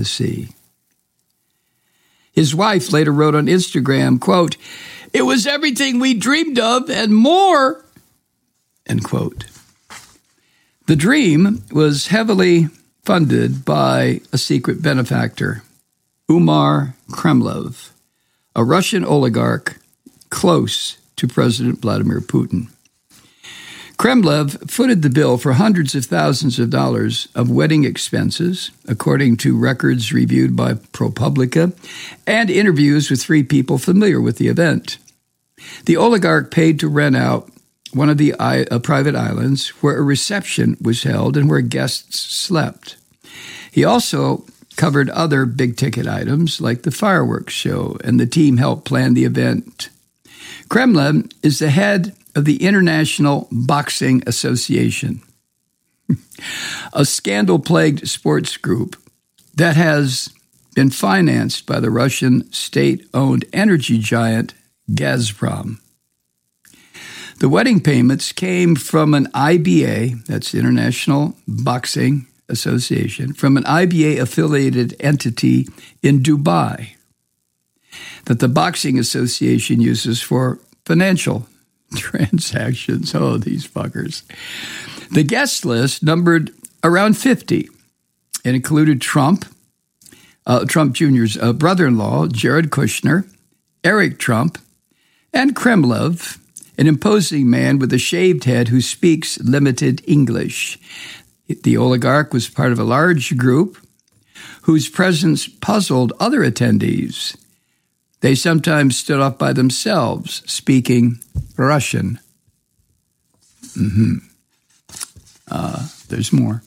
the sea. His wife later wrote on Instagram, quote, "It was everything we dreamed of and more," end quote. The dream was heavily funded by a secret benefactor, Umar Kremlov, a Russian oligarch close to President Vladimir Putin. Kremlov footed the bill for hundreds of thousands of dollars of wedding expenses, according to records reviewed by ProPublica, and interviews with 3 people familiar with the event. The oligarch paid to rent out one of the private islands where a reception was held and where guests slept. He also covered other big-ticket items like the fireworks show, and the team helped plan the event. Kremlin is the head of the International Boxing Association, a scandal-plagued sports group that has been financed by the Russian state-owned energy giant Gazprom. The wedding payments came from an IBA, that's International Boxing Association, from an IBA-affiliated entity in Dubai that the Boxing Association uses for financial transactions. Oh, these fuckers. The guest list numbered around 50 and included Trump Jr.'s brother-in-law, Jared Kushner, Eric Trump, and Kremlov, an imposing man with a shaved head who speaks limited English. The oligarch was part of a large group whose presence puzzled other attendees. They sometimes stood off by themselves, speaking Russian. There's more.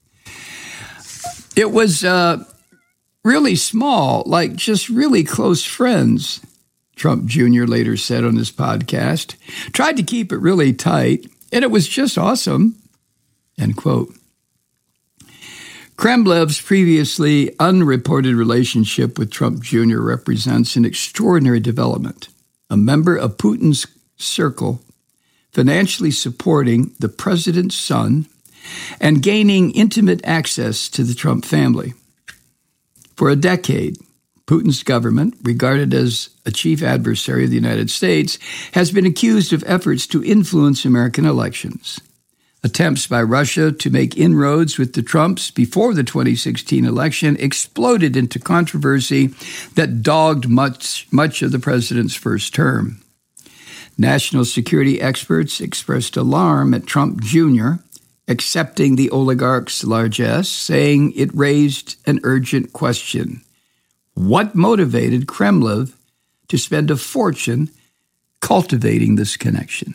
It was really small, like just really close friends, Trump Jr. later said on his podcast. Tried to keep it really tight, and it was just awesome, end quote. Kremlov's previously unreported relationship with Trump Jr. represents an extraordinary development. A member of Putin's circle, financially supporting the president's son and gaining intimate access to the Trump family. For a decade, Putin's government, regarded as a chief adversary of the United States, has been accused of efforts to influence American elections. Attempts by Russia to make inroads with the Trumps before the 2016 election exploded into controversy that dogged much of the president's first term. National security experts expressed alarm at Trump Jr. accepting the oligarch's largesse, saying it raised an urgent question. What motivated Kremlov to spend a fortune cultivating this connection?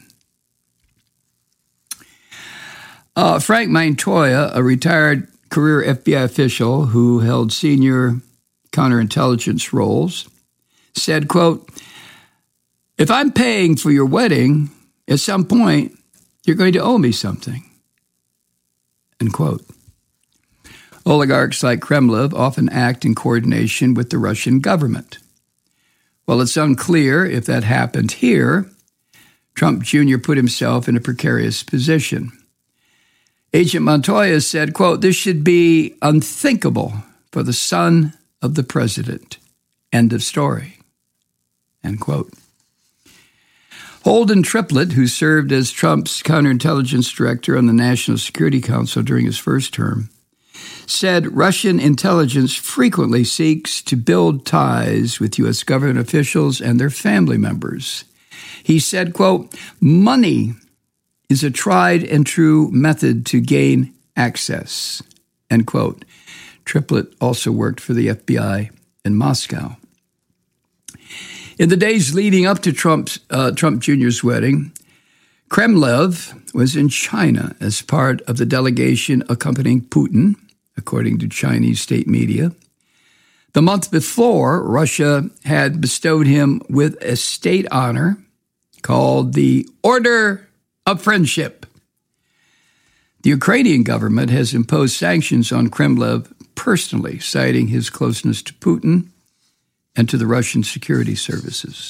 Frank Montoya, a retired career FBI official who held senior counterintelligence roles, said, quote, "If I'm paying for your wedding, at some point, you're going to owe me something," end quote. Oligarchs like Kremlov often act in coordination with the Russian government. While it's unclear if that happened here, Trump Jr. put himself in a precarious position. Agent Montoya said, quote, "This should be unthinkable for the son of the president." End of story. End quote. Holden Triplett, who served as Trump's counterintelligence director on the National Security Council during his first term, said Russian intelligence frequently seeks to build ties with U.S. government officials and their family members. He said, quote, "Money is a tried and true method to gain access," end quote. Triplett also worked for the FBI in Moscow. In the days leading up to Trump Jr.'s wedding, Kremlov was in China as part of the delegation accompanying Putin, according to Chinese state media. The month before, Russia had bestowed him with a state honor called the Order of Friendship. The Ukrainian government has imposed sanctions on Kremlov personally, citing his closeness to Putin and to the Russian security services.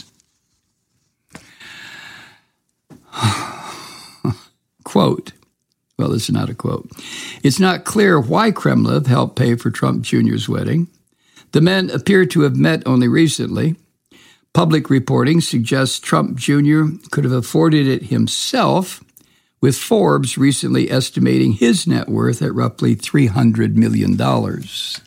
Quote, well, this is not a quote. "It's not clear why Kremlov helped pay for Trump Jr.'s wedding. The men appear to have met only recently. Public reporting suggests Trump Jr. could have afforded it himself, with Forbes recently estimating his net worth at roughly $300 million. Now,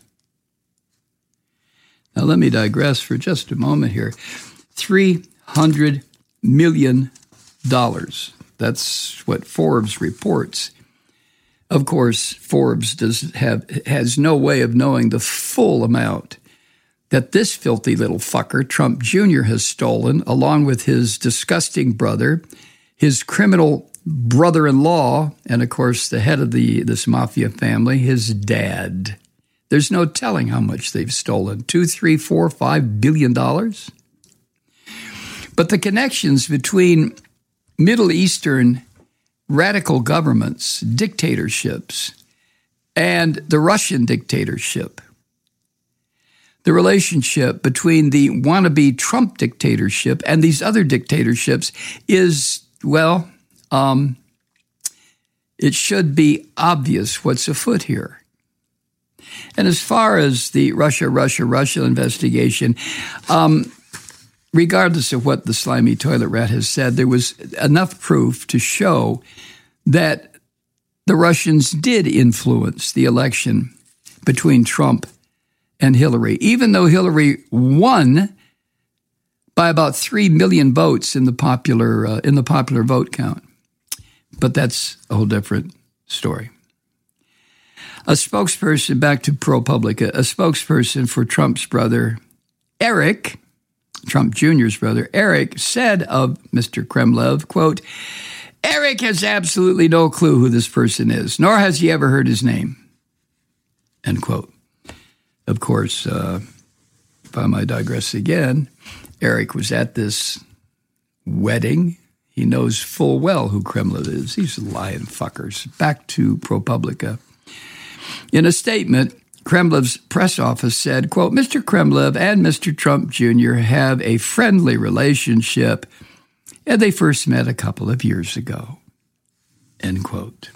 let me digress for just a moment here. $300 million. That's what Forbes reports. Of course, Forbes has no way of knowing the full amount that this filthy little fucker, Trump Jr., has stolen, along with his disgusting brother, his criminal brother-in-law, and of course the head of this mafia family, his dad. There's no telling how much they've stolen. $2, $3, $4, $5 billion. But the connections between Middle Eastern radical governments, dictatorships, and the Russian dictatorship, the relationship between the wannabe Trump dictatorship and these other dictatorships is, well, it should be obvious what's afoot here. And as far as the Russia investigation, regardless of what the slimy toilet rat has said, there was enough proof to show that the Russians did influence the election between Trump and Hillary, even though Hillary won by about 3 million votes in the popular vote count. But that's a whole different story. A spokesperson, back to ProPublica, a spokesperson for Trump's brother, Eric, Trump Jr.'s brother, Eric, said of Mr. Kremlov, quote, Eric has absolutely no clue who this person is, nor has he ever heard his name, end quote. Of course, if I might digress again, Eric was at this wedding. He knows full well who Kremlov is. These lying fuckers. Back to ProPublica. In a statement, Kremlov's press office said, quote, Mr. Kremlov and Mr. Trump Jr. have a friendly relationship, and they first met a couple of years ago, end quote.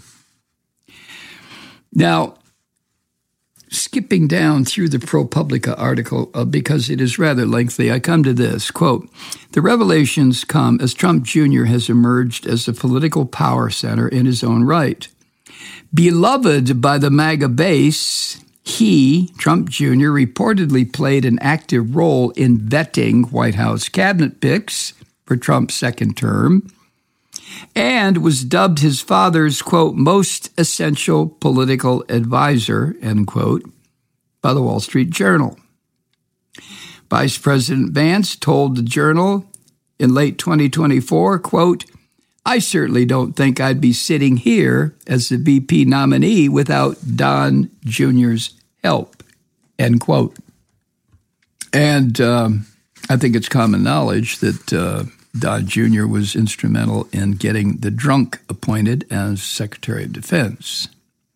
Now, skipping down through the ProPublica article, because it is rather lengthy, I come to this, quote, the revelations come as Trump Jr. has emerged as a political power center in his own right. Beloved by the MAGA base, he, Trump Jr., reportedly played an active role in vetting White House cabinet picks for Trump's second term and was dubbed his father's, quote, most essential political advisor, end quote, by the Wall Street Journal. Vice President Vance told the Journal in late 2024, quote, I certainly don't think I'd be sitting here as the VP nominee without Don Jr.'s help, end quote. And I think it's common knowledge that Don Jr. was instrumental in getting the drunk appointed as Secretary of Defense.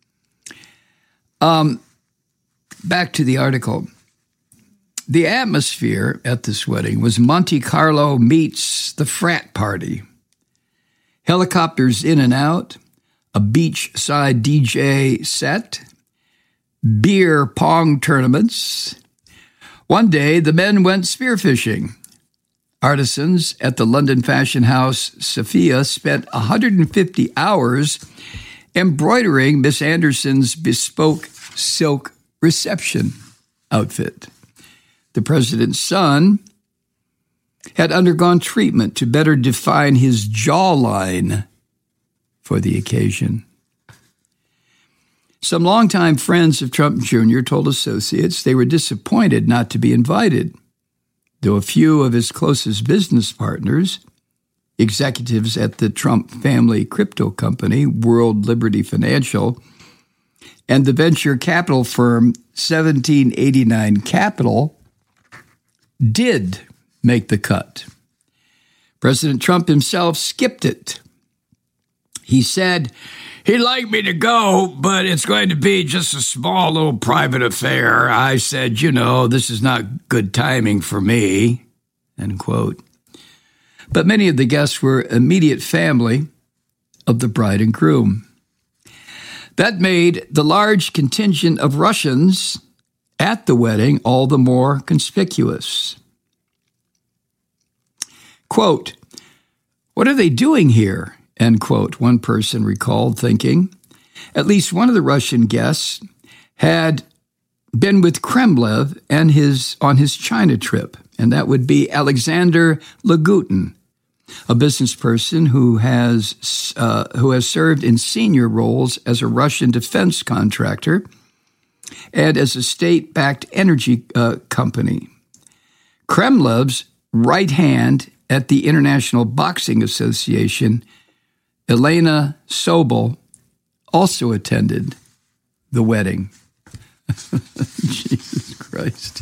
Back to the article. The atmosphere at this wedding was Monte Carlo meets the frat party. Helicopters in and out, a beachside DJ set, beer pong tournaments. One day, the men went spearfishing. Artisans at the London fashion house Sophia spent 150 hours embroidering Miss Anderson's bespoke silk reception outfit. The president's son had undergone treatment to better define his jawline for the occasion. Some longtime friends of Trump Jr. told associates they were disappointed not to be invited, though a few of his closest business partners, executives at the Trump family crypto company, World Liberty Financial, and the venture capital firm 1789 Capital, did make the cut. President Trump himself skipped it. He said, he'd like me to go, but it's going to be just a small little private affair. I said, this is not good timing for me, end quote. But many of the guests were immediate family of the bride and groom. That made the large contingent of Russians at the wedding all the more conspicuous. Quote, "What are they doing here?" End quote, one person recalled, thinking. At least one of the Russian guests had been with Kremlev and on his China trip, and that would be Alexander Lagutin, a business person who has served in senior roles as a Russian defense contractor and as a state-backed energy company. Kremlev's right hand at the International Boxing Association, Elena Sobol, also attended the wedding. Jesus Christ.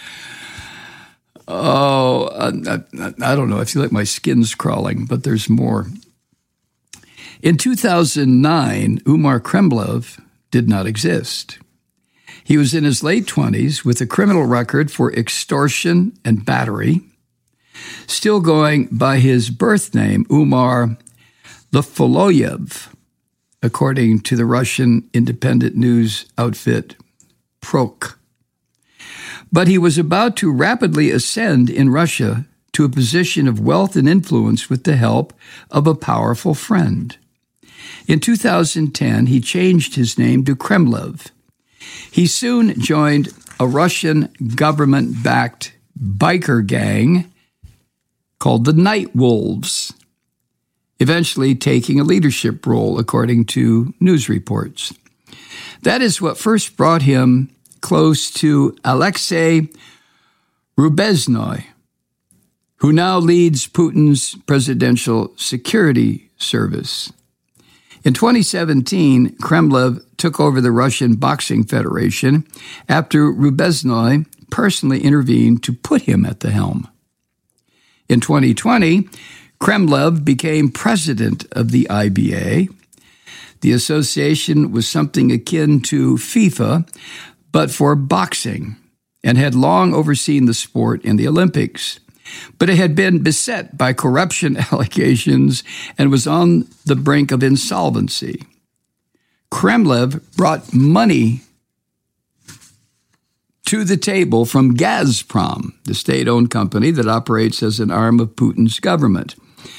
Oh, I don't know. I feel like my skin's crawling, but there's more. In 2009, Umar Kremlev did not exist. He was in his late 20s with a criminal record for extortion and battery, still going by his birth name, Umar Lefoloyev, according to the Russian independent news outfit Prok. But he was about to rapidly ascend in Russia to a position of wealth and influence with the help of a powerful friend. In 2010, he changed his name to Kremlev. He soon joined a Russian government-backed biker gang called the Night Wolves, eventually taking a leadership role, according to news reports. That is what first brought him close to Alexei Rubeznoy, who now leads Putin's Presidential Security Service. In 2017, Kremlev took over the Russian Boxing Federation after Rubeznoy personally intervened to put him at the helm. In 2020, Kremlev became president of the IBA. The association was something akin to FIFA, but for boxing, and had long overseen the sport in the Olympics. But it had been beset by corruption allegations and was on the brink of insolvency. Kremlev brought money to the table from Gazprom, the state-owned company that operates as an arm of Putin's government.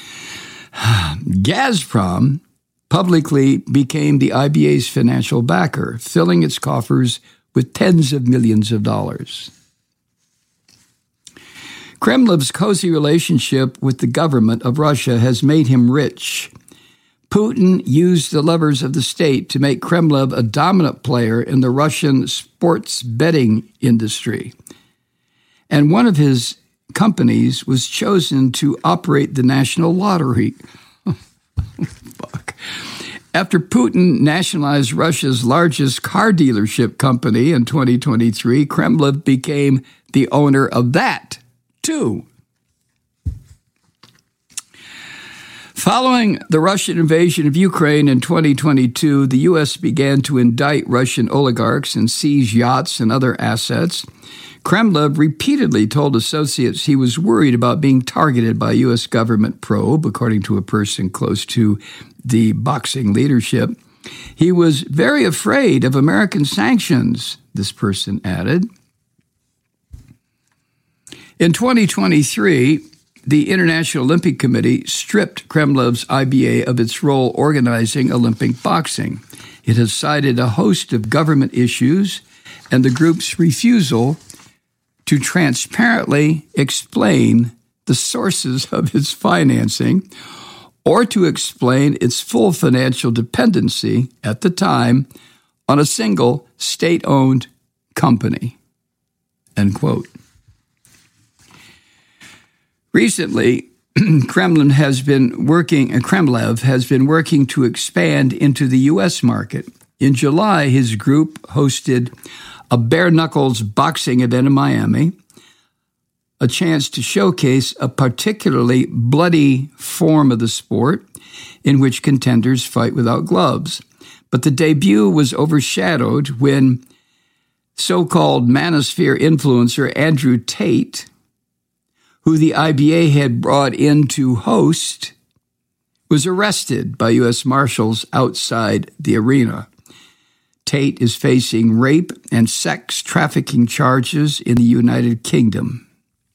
Gazprom publicly became the IBA's financial backer, filling its coffers with tens of millions of dollars. Kremlev's cozy relationship with the government of Russia has made him rich. Putin used the levers of the state to make Kremlev a dominant player in the Russian sports betting industry. And one of his companies was chosen to operate the national lottery. Fuck. After Putin nationalized Russia's largest car dealership company in 2023, Kremlev became the owner of that, too. Following the Russian invasion of Ukraine in 2022, the U.S. began to indict Russian oligarchs and seize yachts and other assets. Kremlev repeatedly told associates he was worried about being targeted by a U.S. government probe, according to a person close to the boxing leadership. He was very afraid of American sanctions, this person added. In 2023, the International Olympic Committee stripped Kremlev's IBA of its role organizing Olympic boxing. It has cited a host of government issues and the group's refusal to transparently explain the sources of its financing or to explain its full financial dependency at the time on a single state-owned company. End quote. Recently, Kremlev has been working to expand into the U.S. market. In July, his group hosted a bare-knuckles boxing event in Miami, a chance to showcase a particularly bloody form of the sport in which contenders fight without gloves. But the debut was overshadowed when so-called manosphere influencer Andrew Tate, who the IBA had brought in to host, was arrested by U.S. Marshals outside the arena. Tate is facing rape and sex trafficking charges in the United Kingdom.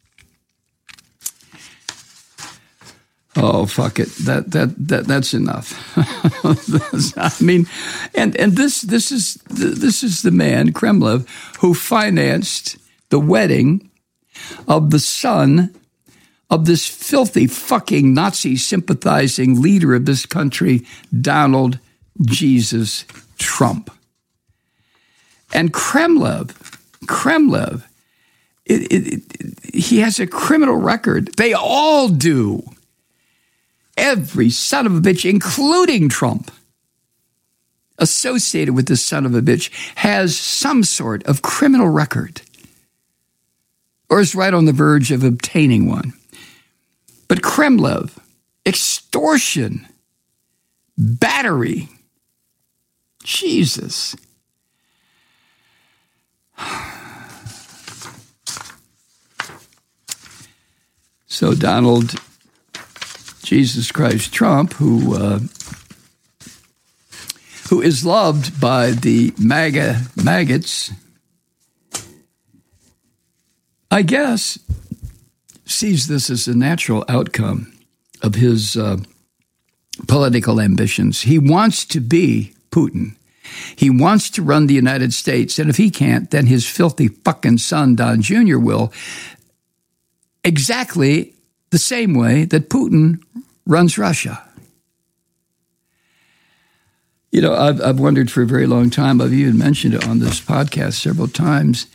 Oh, fuck it. That's enough. I mean, and this is the man, Kremlin, who financed the wedding of the son of this filthy fucking Nazi sympathizing leader of this country, Donald Jesus Trump. And Kremlin, he has a criminal record. They all do. Every son of a bitch, including Trump, associated with this son of a bitch, has some sort of criminal record or is right on the verge of obtaining one. But Kremlin, extortion, battery, Jesus. So Donald Jesus Christ Trump, who is loved by the maggots, I guess, sees this as a natural outcome of his political ambitions. He wants to be Putin. He wants to run the United States, and if he can't, then his filthy fucking son, Don Jr., will, exactly the same way that Putin runs Russia. You know, I've wondered for a very long time, I've even mentioned it on this podcast several times,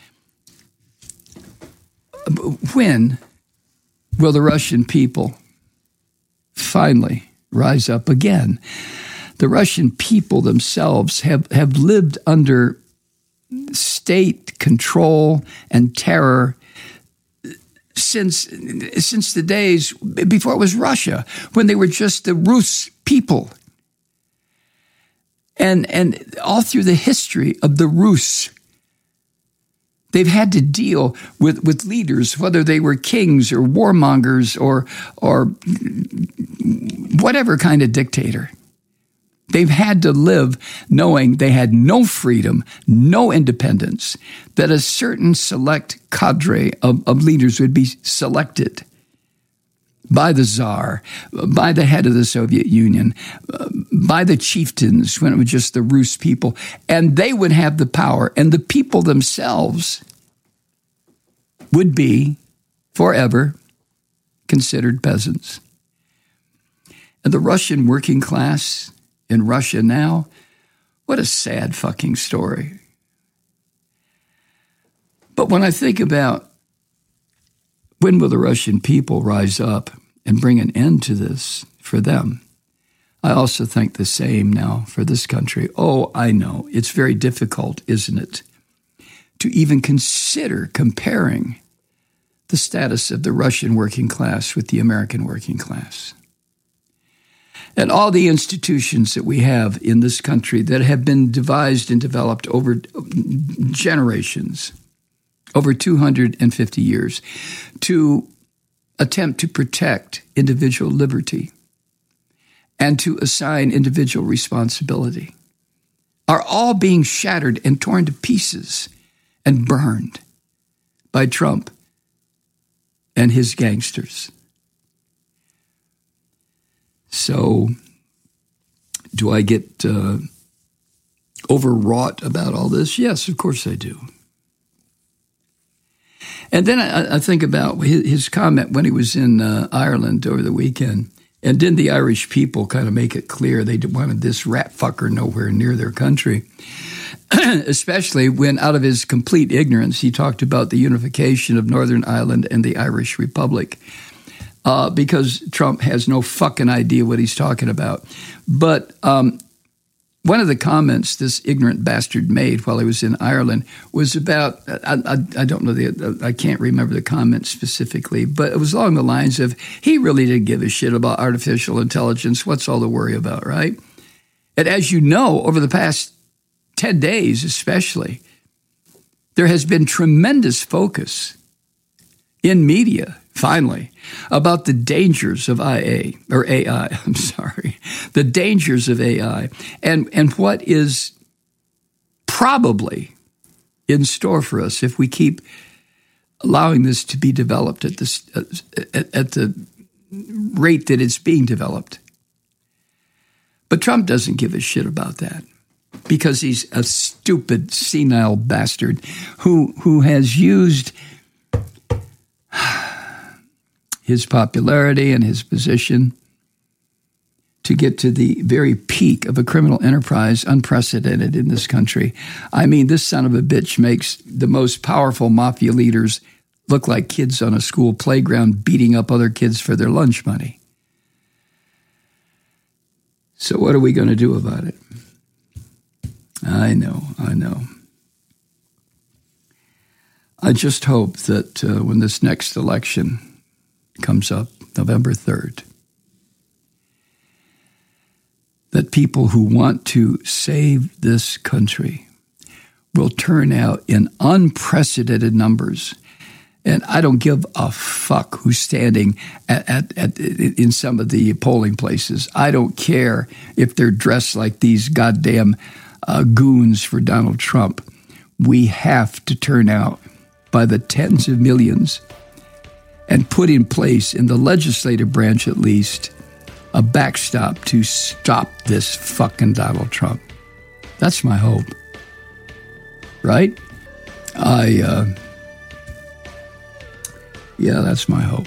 when will the Russian people finally rise up again? The Russian people themselves have lived under state control and terror since the days before it was Russia, when they were just the Rus people. And all through the history of the Rus, they've had to deal with leaders, whether they were kings or warmongers or whatever kind of dictator. They've had to live knowing they had no freedom, no independence, that a certain select cadre of leaders would be selected by the Tsar, by the head of the Soviet Union, by the chieftains when it was just the Rus people, and they would have the power, and the people themselves would be forever considered peasants. And the Russian working class in Russia now, what a sad fucking story. But when I think about when will the Russian people rise up and bring an end to this for them, I also think the same now for this country. Oh, I know, it's very difficult, isn't it, to even consider comparing the status of the Russian working class with the American working class. And all the institutions that we have in this country that have been devised and developed over generations, over 250 years, to attempt to protect individual liberty and to assign individual responsibility, are all being shattered and torn to pieces and burned by Trump and his gangsters. So, do I get overwrought about all this? Yes, of course I do. And then I think about his comment when he was in Ireland over the weekend. And didn't the Irish people kind of make it clear they wanted this rat fucker nowhere near their country? Especially when, out of his complete ignorance, he talked about the unification of Northern Ireland and the Irish Republic. Because Trump has no fucking idea what he's talking about. But one of the comments this ignorant bastard made while he was in Ireland was about, I don't know, I can't remember the comment specifically, but it was along the lines of, he really didn't give a shit about artificial intelligence. What's all the worry about, right? And as you know, over the past 10 days especially, there has been tremendous focus in media, finally, about the dangers of AI, the dangers of AI, and what is probably in store for us if we keep allowing this to be developed at the rate that it's being developed. But Trump doesn't give a shit about that because he's a stupid, senile bastard who has used his popularity and his position to get to the very peak of a criminal enterprise unprecedented in this country. I mean, this son of a bitch makes the most powerful mafia leaders look like kids on a school playground beating up other kids for their lunch money. So what are we going to do about it? I know. I just hope that when this next election comes up, November 3rd, that people who want to save this country will turn out in unprecedented numbers. And I don't give a fuck who's standing in some of the polling places. I don't care if they're dressed like these goddamn goons for Donald Trump. We have to turn out by the tens of millions and put in place, in the legislative branch at least, a backstop to stop this fucking Donald Trump. That's my hope. Right? Yeah, that's my hope.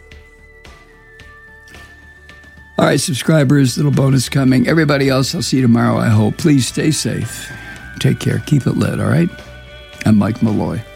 All right, subscribers, little bonus coming. Everybody else, I'll see you tomorrow, I hope. Please stay safe. Take care. Keep it lit, all right? I'm Mike Malloy.